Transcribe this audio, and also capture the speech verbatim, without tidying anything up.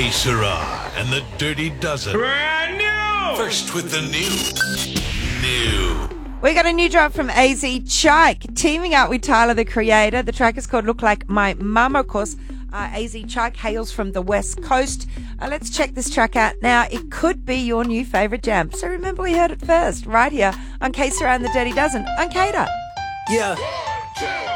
Que Sera and the Dirty Dozen. Brand new! First with the new. New. We got a new drop from A Z Chike, teaming up with Tyler, the Creator. The track is called Look Like My Mama. Of course, uh, A Z Chike hails from the West Coast. Uh, let's check this track out now. It could be your new favourite jam. So remember, we heard it first, right here on Que Sera and the Dirty Dozen on Cater. Yeah.